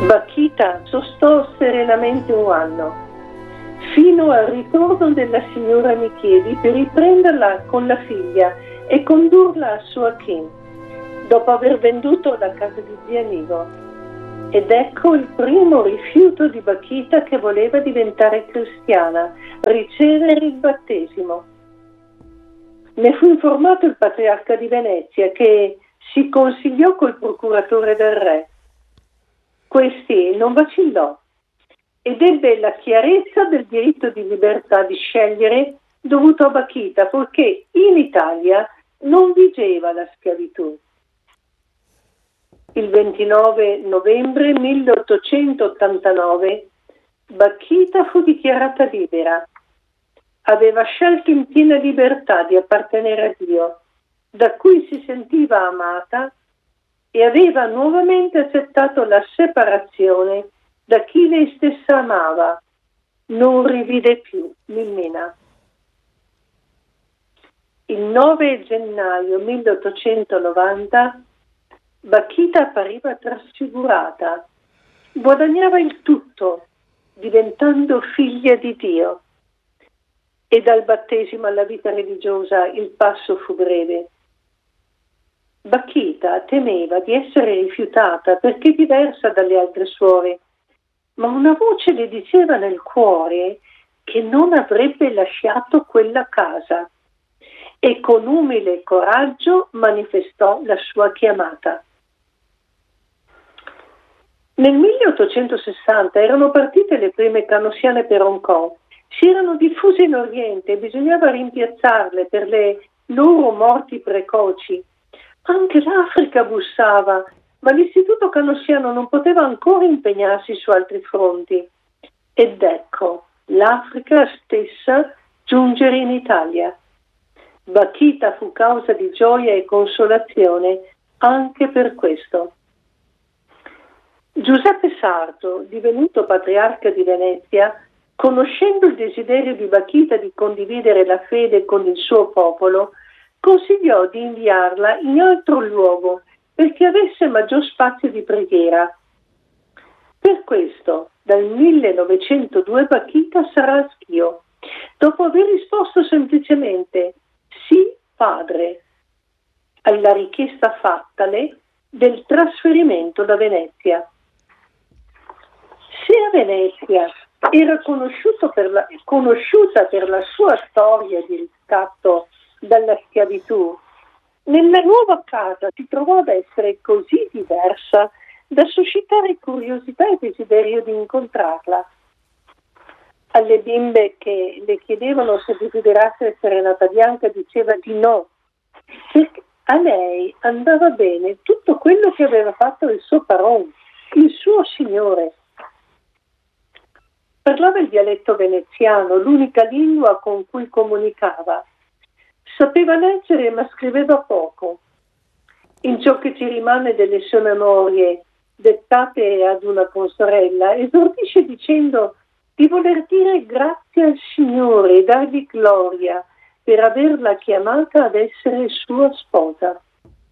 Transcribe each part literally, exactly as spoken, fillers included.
Bakhita sostò serenamente un anno, fino al ritorno della signora Michieli per riprenderla con la figlia e condurla a Suakin, dopo aver venduto la casa di zia Nigo. Ed ecco il primo rifiuto di Bakhita, che voleva diventare cristiana, ricevere il battesimo. Ne fu informato il patriarca di Venezia, che si consigliò col procuratore del re. Questi non vacillò ed ebbe la chiarezza del diritto di libertà di scegliere dovuto a Bakhita, poiché in Italia non vigeva la schiavitù. Il ventinove novembre milleottocentottantanove Bakhita fu dichiarata libera. Aveva scelto in piena libertà di appartenere a Dio, da cui si sentiva amata, e aveva nuovamente accettato la separazione da chi lei stessa amava. Non rivide più Milmina. Il nove gennaio milleottocentonovanta Bakhita appariva trasfigurata, guadagnava il tutto, diventando figlia di Dio. E dal battesimo alla vita religiosa il passo fu breve. Bakhita temeva di essere rifiutata perché diversa dalle altre suore, ma una voce le diceva nel cuore che non avrebbe lasciato quella casa, e con umile coraggio manifestò la sua chiamata. Nel milleottocentosessanta erano partite le prime canossiane per Hong Kong, si erano diffuse in Oriente e bisognava rimpiazzarle per le loro morti precoci. Anche l'Africa bussava, ma l'istituto canossiano non poteva ancora impegnarsi su altri fronti. Ed ecco l'Africa stessa giungere in Italia. Bakhita fu causa di gioia e consolazione anche per questo. Giuseppe Sarto, divenuto patriarca di Venezia, conoscendo il desiderio di Bakhita di condividere la fede con il suo popolo, consigliò di inviarla in altro luogo perché avesse maggior spazio di preghiera. Per questo, dal millenovecentodue Bakhita sarà a Schio, dopo aver risposto semplicemente sì, padre, alla richiesta fattale del trasferimento da Venezia. Se a Venezia era conosciuto per la, conosciuta per la sua storia di riscatto dalla schiavitù, nella nuova casa si trovò ad essere così diversa da suscitare curiosità e desiderio di incontrarla. Alle bimbe che le chiedevano se desiderasse essere nata bianca diceva di no, perché a lei andava bene tutto quello che aveva fatto il suo paron, il suo signore. Parlava il dialetto veneziano, l'unica lingua con cui comunicava. Sapeva leggere ma scriveva poco. In ciò che ci rimane delle sue memorie, dettate ad una consorella, esordisce dicendo di voler dire grazie al Signore e dargli gloria per averla chiamata ad essere sua sposa.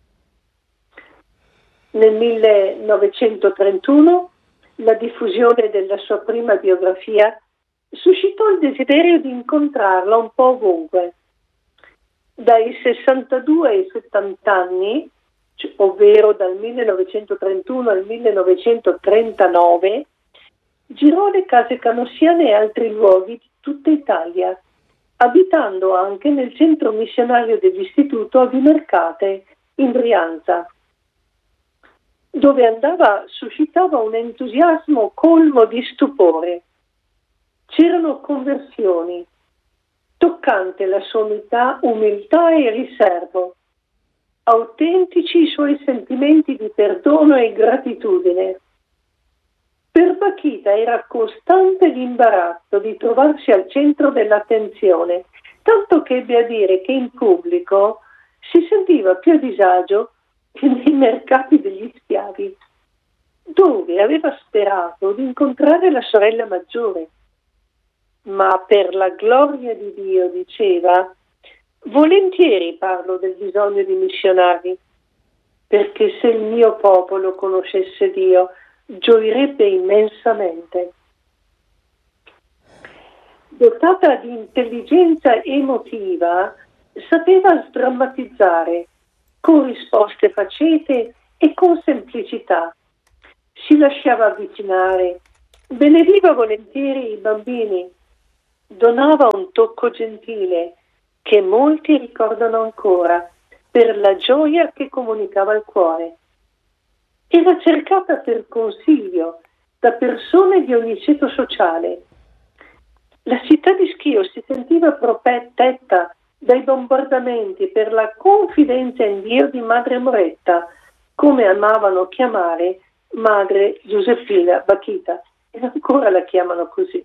Nel millenovecentotrentuno la diffusione della sua prima biografia suscitò il desiderio di incontrarla un po' ovunque. Dai sessantadue ai settanta anni, ovvero dal millenovecentotrentuno al millenovecentotrentanove, girò le case canossiane e altri luoghi di tutta Italia, abitando anche nel centro missionario dell'istituto a Vimercate, in Brianza. Dove andava suscitava un entusiasmo colmo di stupore. C'erano conversioni, toccante la sua umiltà, umiltà e riservo, autentici i suoi sentimenti di perdono e gratitudine. Per Bakhita era costante l'imbarazzo di trovarsi al centro dell'attenzione, tanto che ebbe a dire che in pubblico si sentiva più a disagio che nei mercati degli schiavi, dove aveva sperato di incontrare la sorella maggiore. Ma per la gloria di Dio, diceva, volentieri parlo del bisogno di missionari, perché se il mio popolo conoscesse Dio gioirebbe immensamente. Dotata di intelligenza emotiva, sapeva sdrammatizzare con risposte facete e con semplicità. Si lasciava avvicinare, benediva volentieri i bambini, donava un tocco gentile che molti ricordano ancora per la gioia che comunicava al cuore. Era cercata per consiglio da persone di ogni ceto sociale. La città di Schio si sentiva protetta dai bombardamenti per la confidenza in Dio di Madre Moretta, come amavano chiamare Madre Giuseppina Bakhita, e ancora la chiamano così.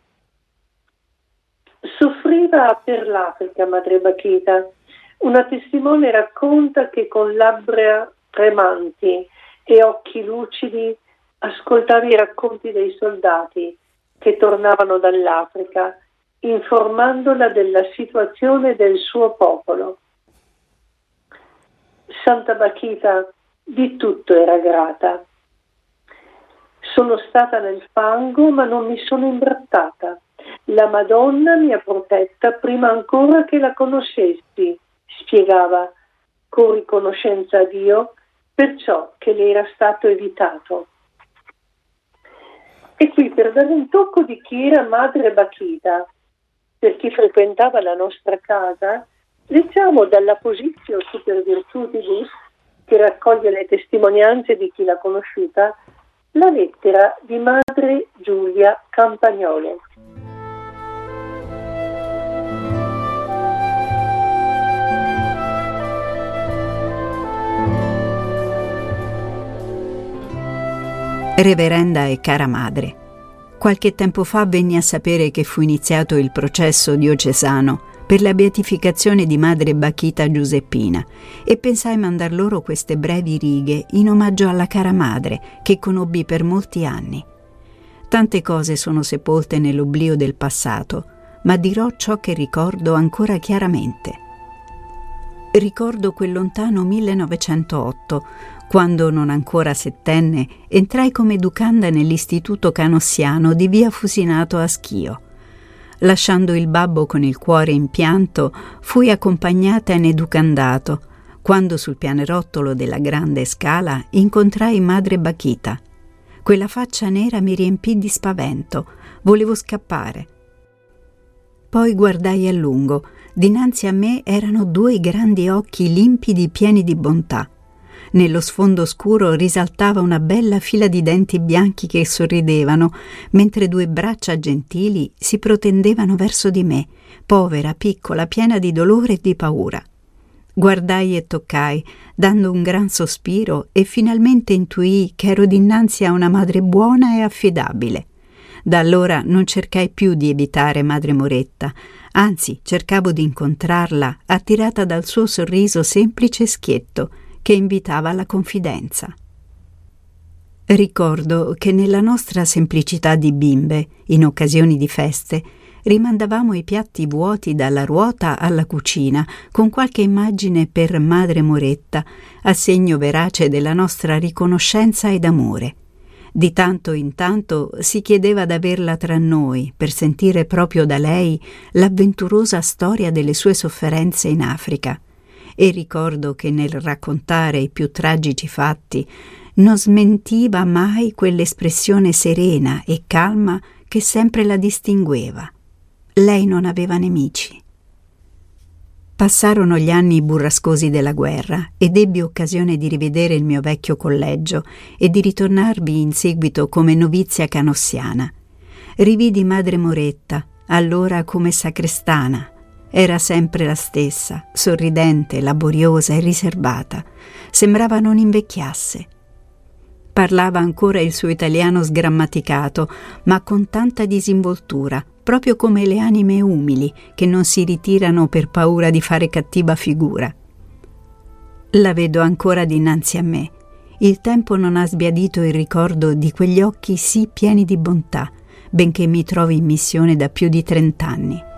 Soffriva per l'Africa Madre Bakhita. Una testimone racconta che con labbra tremanti e occhi lucidi ascoltava i racconti dei soldati che tornavano dall'Africa, informandola della situazione del suo popolo. Santa Bakhita di tutto era grata. Sono stata nel fango, ma non mi sono imbrattata. La Madonna mi ha protetta prima ancora che la conoscessi, spiegava con riconoscenza a Dio per ciò che le era stato evitato. E qui, per dare un tocco di chi era Madre Bakhita, per chi frequentava la nostra casa, leggiamo dalla Positio Super Virtutibus, che raccoglie le testimonianze di chi l'ha conosciuta, la lettera di Madre Giulia Campagnolo. Reverenda e cara madre, qualche tempo fa venni a sapere che fu iniziato il processo diocesano per la beatificazione di Madre Bakhita Giuseppina e pensai mandar loro queste brevi righe in omaggio alla cara madre che conobbi per molti anni. Tante cose sono sepolte nell'oblio del passato, ma dirò ciò che ricordo ancora chiaramente. Ricordo quel lontano millenovecentootto, quando, non ancora settenne, entrai come educanda nell'istituto canossiano di via Fusinato a Schio. Lasciando il babbo con il cuore in pianto, fui accompagnata in educandato, quando sul pianerottolo della grande scala incontrai Madre Bakhita. Quella faccia nera mi riempì di spavento, volevo scappare. Poi guardai a lungo, dinanzi a me erano due grandi occhi limpidi pieni di bontà. Nello sfondo scuro risaltava una bella fila di denti bianchi che sorridevano, mentre due braccia gentili si protendevano verso di me, povera, piccola, piena di dolore e di paura. Guardai e toccai, dando un gran sospiro, e finalmente intuii che ero dinanzi a una madre buona e affidabile. Da allora non cercai più di evitare Madre Moretta, anzi cercavo di incontrarla, attirata dal suo sorriso semplice e schietto, che invitava alla confidenza. Ricordo che nella nostra semplicità di bimbe, in occasioni di feste, rimandavamo i piatti vuoti dalla ruota alla cucina con qualche immagine per Madre Moretta, a segno verace della nostra riconoscenza ed amore. Di tanto in tanto si chiedeva d'averla tra noi per sentire proprio da lei l'avventurosa storia delle sue sofferenze in Africa. E ricordo che nel raccontare i più tragici fatti non smentiva mai quell'espressione serena e calma che sempre la distingueva. Lei non aveva nemici. Passarono gli anni burrascosi della guerra ed ebbi occasione di rivedere il mio vecchio collegio e di ritornarvi in seguito come novizia canossiana. Rividi Madre Moretta, allora come sacrestana. Era sempre la stessa, sorridente, laboriosa e riservata. Sembrava non invecchiasse. Parlava ancora il suo italiano sgrammaticato, ma con tanta disinvoltura, proprio come le anime umili che non si ritirano per paura di fare cattiva figura. La vedo ancora dinanzi a me. Il tempo non ha sbiadito il ricordo di quegli occhi sì pieni di bontà, benché mi trovi in missione da più di trent'anni.